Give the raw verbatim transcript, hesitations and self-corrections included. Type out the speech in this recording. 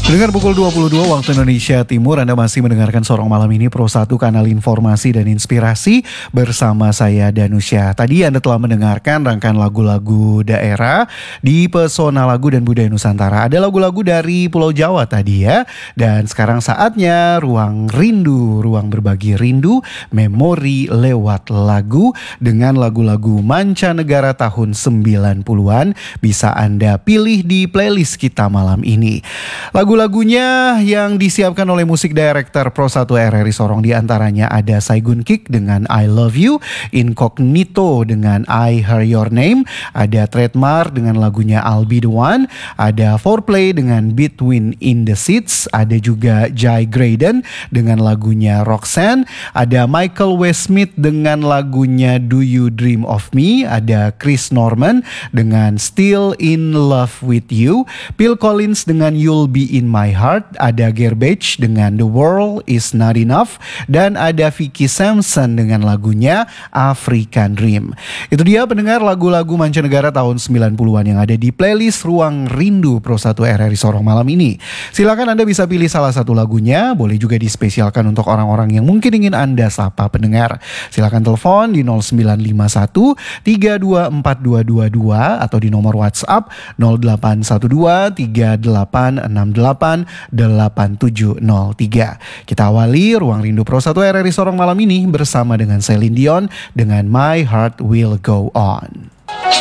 Dengan pukul dua puluh dua waktu Indonesia Timur, Anda masih mendengarkan Sorong Malam ini, Pro satu kanal informasi dan inspirasi bersama saya Danusya. Tadi Anda telah mendengarkan rangkaian lagu-lagu daerah di Pesona Lagu dan Budaya Nusantara. Ada lagu-lagu dari Pulau Jawa tadi ya. Dan sekarang saatnya Ruang Rindu, ruang berbagi rindu, memori lewat lagu dengan lagu-lagu mancanegara tahun sembilan puluhan. Bisa Anda pilih di playlist kita malam ini. Lagu-lagunya yang disiapkan oleh musik director Pro satu R R I Sorong, di antaranya ada Saigun Kick dengan I Love You, Incognito dengan I Hear Your Name, ada Trademark dengan lagunya I'll Be The One, ada Foreplay dengan Between in the Seats, ada juga Jai Graydon dengan lagunya Roxanne, ada Michael Westmith dengan lagunya Do You Dream of Me, ada Chris Norman dengan Still in Love with You, Phil Collins dengan You'll Be in My Heart, ada Garbage dengan The World Is Not Enough, dan ada Vicky Sampson dengan lagunya African Dream. Itu dia pendengar lagu-lagu mancanegara tahun sembilan puluhan yang ada di playlist Ruang Rindu Pro satu R R I Sorong malam ini. Silakan Anda bisa pilih salah satu lagunya, boleh juga dispesialkan untuk orang-orang yang mungkin ingin Anda sapa pendengar. Silakan telepon di nol sembilan lima satu tiga dua empat dua dua dua atau di nomor WhatsApp nol delapan satu dua tiga delapan enam delapan delapan tujuh nol tiga. Kita awali Ruang Rindu Pro satu R R I Sorong malam ini bersama dengan Celine Dion dengan My Heart Will Go On.